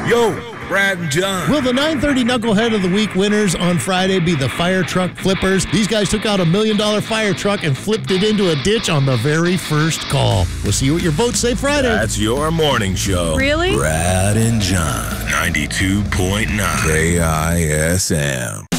Yo, Brad and John. Will the 9:30 Knucklehead of the Week winners on Friday be the fire truck flippers? These guys took out $1 million fire truck and flipped it into a ditch on the very first call. We'll see what your votes say Friday. That's your morning show. Really? Brad and John. 92.9 KISM.